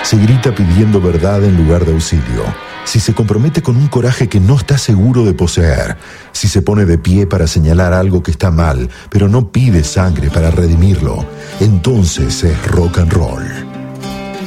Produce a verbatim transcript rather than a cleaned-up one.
se grita pidiendo verdad en lugar de auxilio, si se compromete con un coraje que no está seguro de poseer, si se pone de pie para señalar algo que está mal, pero no pide sangre para redimirlo, entonces es rock and roll.